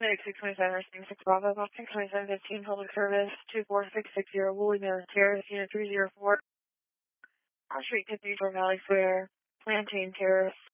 Medic 627, Receiving 6 Bravo, Boston, 2715, Public Service, 24660, Woolly Mills Terrace, Unit 304, on Street Cathedral Valley Square, Plantain Terrace,